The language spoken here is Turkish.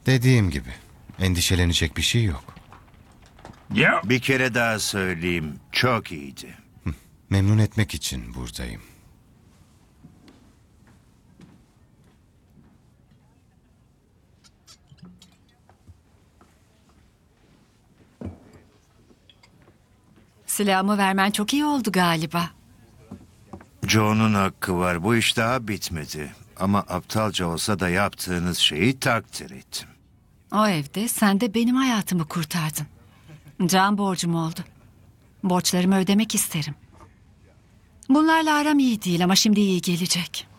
Dediğim gibi endişelenecek bir şey yok. Bir kere daha söyleyeyim, çok iyiydi. Memnun etmek için buradayım. Silahımı vermen çok iyi oldu galiba. Joe'nun hakkı var, bu iş daha bitmedi. Ama aptalca olsa da yaptığınız şeyi takdir ettim. O evde sen de benim hayatımı kurtardın. Can borcum oldu. Borçlarımı ödemek isterim. Bunlarla aram iyi değil ama şimdi iyi gelecek.